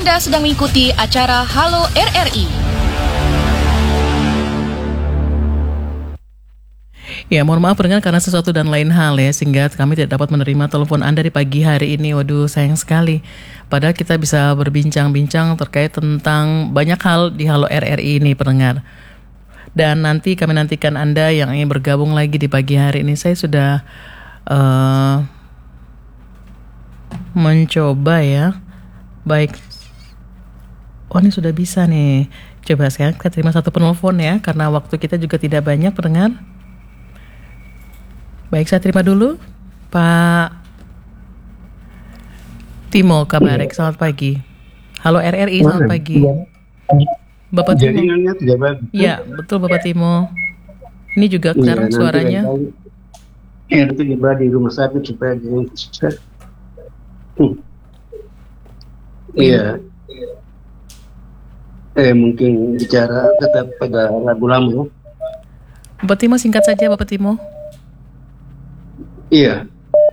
Anda sedang mengikuti acara Halo RRI. Ya, mohon maaf pendengar karena sesuatu dan lain hal ya, sehingga kami tidak dapat menerima telepon Anda di pagi hari ini. Waduh, sayang sekali. Padahal kita bisa berbincang-bincang terkait tentang banyak hal di Halo RRI ini, pendengar. Dan nanti kami nantikan Anda yang ingin bergabung lagi di pagi hari ini. Saya sudah mencoba ya. Baik. Oh, ini sudah bisa nih. Coba sekarang kita terima satu penelpon ya, karena waktu kita juga tidak banyak, pendengar. Baik, saya terima dulu Pak Timo Kabarek. Selamat pagi. Halo RRI, selamat pagi. Bapak Timo. Ya, betul Bapak Timo. Ini juga sekarang suaranya. Ya, itu juga di rumah sakit supaya Iya. Mungkin bicara tetap pada lagu lama. Bapak Timo, singkat saja Bapak Timo. Iya.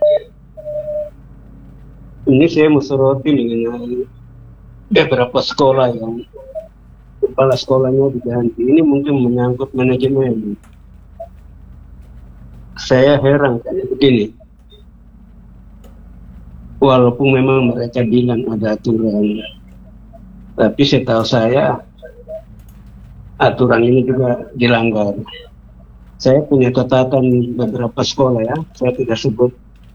Ini saya mau soroti mengenai beberapa sekolah yang kepala sekolahnya diganti. Ini mungkin menyangkut manajemen. Saya heran kayak begini. Walaupun memang mereka bilang ada aturan, tapi setahu saya aturan ini juga dilanggar. Saya punya catatan beberapa sekolah ya, saya tidak sebut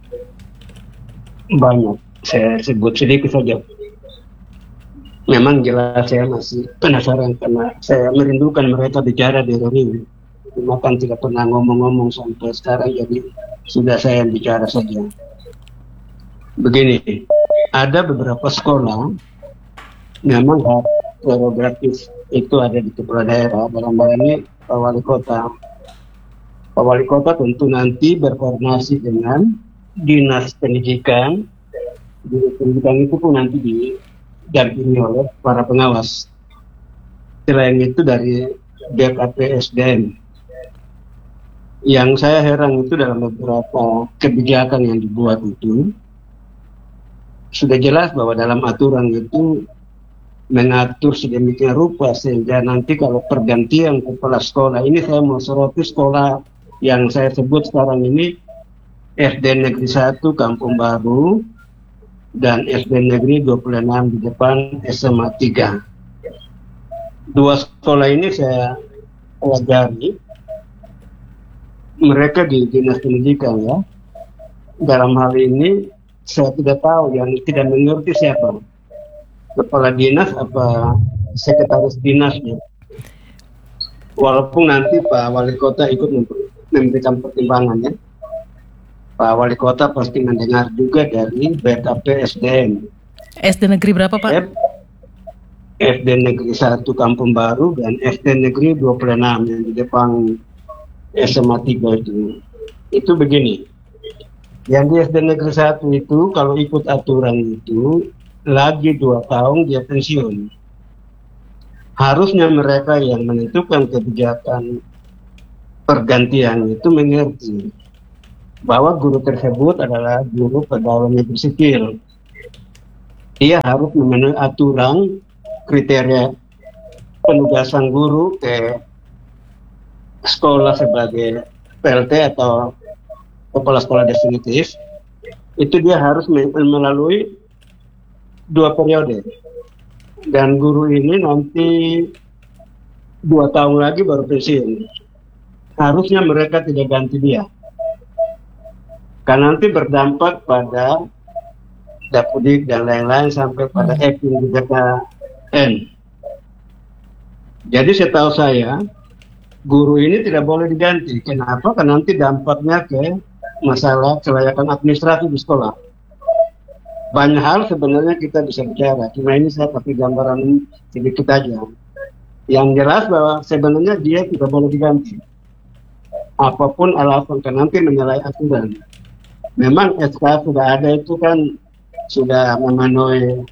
banyak, saya sebut sedikit saja. Memang jelas saya masih penasaran karena saya merindukan mereka bicara di ini. Cuma kan tidak pernah ngomong-ngomong sampai sekarang, jadi sudah saya bicara saja. Begini, ada beberapa sekolah memang hak prerogatif itu ada di kepala daerah, dalam hal ini Pak Wali Kota. Pak Wali Kota tentu nanti berkoordinasi dengan Dinas Pendidikan. Dinas Pendidikan itu pun nanti didampingi oleh para pengawas. Selain itu dari BKP SDM. Yang saya heran itu dalam beberapa kebijakan yang dibuat itu, sudah jelas bahwa dalam aturan itu mengatur sedemikian rupa sehingga nanti kalau pergantian kepala sekolah, ini saya mau soroti sekolah yang saya sebut sekarang ini, SD Negeri 1 Kampung Baru dan SD Negeri 26 di depan SMA 3. Dua sekolah ini saya pelajari, mereka di Dinas Pendidikan ya. Dalam hal ini saya tidak tahu, yang tidak mengerti siapa, kepala dinas apa sekretaris dinasnya. Walaupun nanti Pak Wali Kota ikut memberikan pertimbangannya, Pak Wali Kota pasti mendengar juga dari BKP SDM. SD negeri berapa Pak? SD Negeri 1 Kampung Baru dan SD Negeri 26 yang di depan SMA 3 itu. Itu begini, yang di SD Negeri 1 itu kalau ikut aturan itu lagi 2 tahun dia pensiun. Harusnya mereka yang menentukan kebijakan pergantian itu mengerti bahwa guru tersebut adalah guru pegawai negeri sipil. Dia harus memenuhi aturan kriteria penugasan guru ke sekolah sebagai PLT atau kepala sekolah definitif. Itu dia harus melalui 2 periode. Dan guru ini nanti 2 tahun lagi baru pensiun. Harusnya mereka tidak ganti dia. Karena nanti berdampak pada Dapudik dan lain-lain sampai pada Ekin di BKN. Jadi setahu saya, guru ini tidak boleh diganti. Kenapa? Karena nanti dampaknya ke masalah kelayakan administrasi di sekolah. Banyak hal sebenarnya kita bisa bicara, cuma ini saya pakai gambaran sedikit aja. Yang jelas bahwa sebenarnya dia tidak boleh diganti. Apapun alasan, karena nanti menyalahi aturan. Memang SK sudah ada itu kan, sudah memenuhi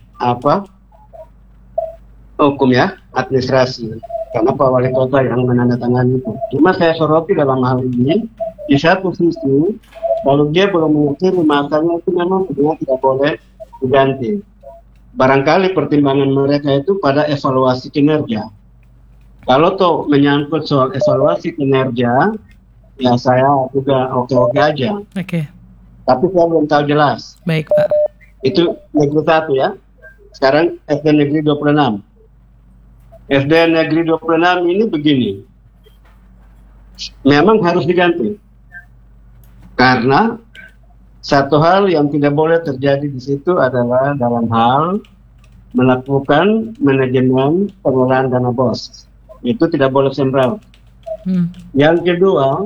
hukum ya, administrasi. Karena Pak Wali Kota yang menandatangani itu. Cuma saya soroti dalam hal ini, di satu sisi, kalau dia belum mengerti, makanya itu memang sebenarnya tidak boleh diganti. barangkali pertimbangan mereka itu pada evaluasi kinerja. Kalau toh menyangkut soal evaluasi kinerja, ya saya juga oke-oke aja. Oke. Tapi saya belum tahu jelas. Baik, Pak. Itu negeri 1 ya. Sekarang SD Negeri 26. SD Negeri 26 ini begini. Memang harus diganti. Karena satu hal yang tidak boleh terjadi di situ adalah dalam hal melakukan manajemen pengelolaan dana BOS. Itu tidak boleh sembral. Yang kedua,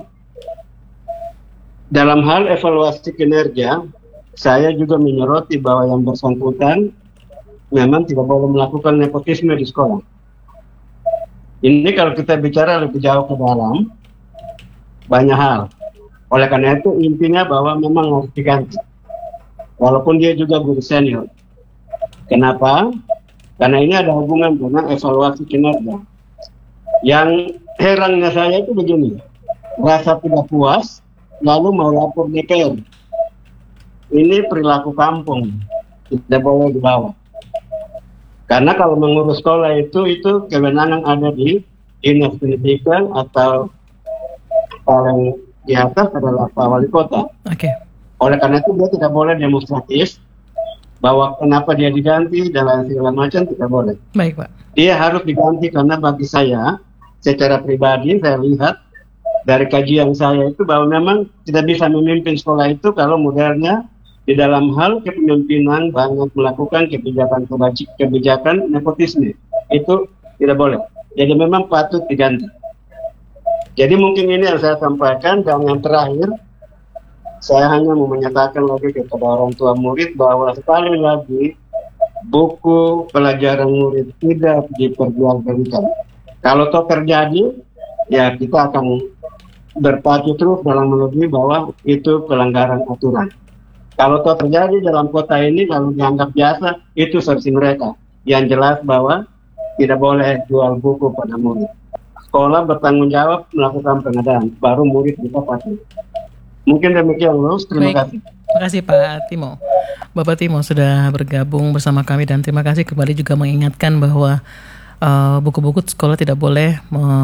dalam hal evaluasi kinerja, saya juga menyoroti bahwa yang bersangkutan memang tidak boleh melakukan nepotisme di sekolah. Ini kalau kita bicara lebih jauh ke dalam, banyak hal. Oleh karena itu intinya bahwa memang harus diganti. Walaupun dia juga guru senior. Kenapa? Karena ini ada hubungan dengan evaluasi kinerja. Yang herannya saya itu begini. Rasa tidak puas, lalu mau lapor DPR. Ini perilaku kampung. Tidak boleh dibawa. Karena kalau mengurus sekolah itu kewenangan ada di Dinas Pendidikan atau paling di atas adalah Pak Wali Kota. Oke. Oleh karena itu dia tidak boleh demonstratif bahwa kenapa dia diganti dan lain segala macam, tidak boleh. Baik, Pak. Dia harus diganti karena bagi saya secara pribadi saya lihat dari kajian saya itu bahwa memang tidak bisa memimpin sekolah itu kalau modelnya di dalam hal kepemimpinan banyak melakukan kebijakan nepotisme. Itu tidak boleh. Jadi memang patut diganti. Jadi mungkin ini yang saya sampaikan. Dan yang terakhir, saya hanya mau menyatakan lagi kepada orang tua murid bahwa sekali lagi buku pelajaran murid tidak diperjualbelikan. Kalau toh terjadi, ya kita akan berpacu terus dalam melobi bahwa itu pelanggaran aturan. Kalau toh terjadi dalam kota ini, kalau dianggap biasa, itu versi mereka. Yang jelas bahwa tidak boleh jual buku pada murid. Sekolah bertanggung jawab melakukan pengadaan, baru murid bisa patuh. Mungkin demikian, Lus. Terima kasih. Terima kasih Pak Timo. Bapak Timo sudah bergabung bersama kami dan terima kasih kembali juga mengingatkan bahwa buku-buku sekolah tidak boleh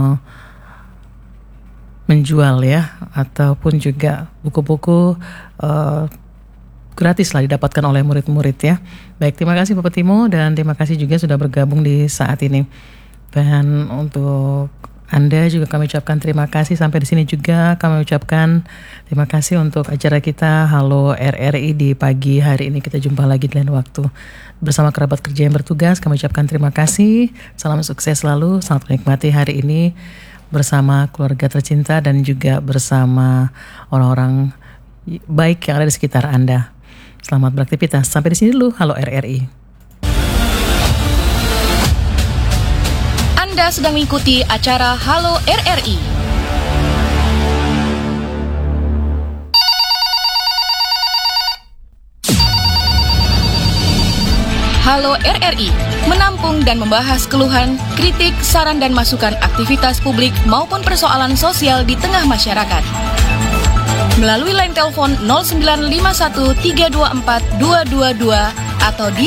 menjual ya, ataupun juga buku-buku gratis lah didapatkan oleh murid-murid ya. Baik, terima kasih Bapak Timo dan terima kasih juga sudah bergabung di saat ini. Dan untuk Anda juga kami ucapkan terima kasih. Sampai di sini juga kami ucapkan terima kasih untuk acara kita Halo RRI di pagi hari ini. Kita jumpa lagi di lain waktu. Bersama kerabat kerja yang bertugas, kami ucapkan terima kasih. Salam sukses selalu. Selamat menikmati hari ini bersama keluarga tercinta dan juga bersama orang-orang baik yang ada di sekitar Anda. Selamat beraktivitas. Sampai di sini dulu Halo RRI. Anda sedang mengikuti acara Halo RRI. Halo RRI, menampung dan membahas keluhan, kritik, saran dan masukan aktivitas publik maupun persoalan sosial di tengah masyarakat. Melalui line telepon 0951324222 atau di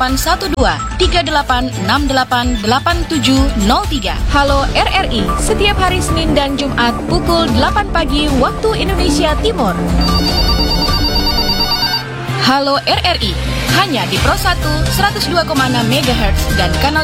081238688703. Halo RRI, setiap hari Senin dan Jumat pukul 8 pagi waktu Indonesia Timur. Halo RRI, hanya di Pro 1 102,6 MHz dan kanal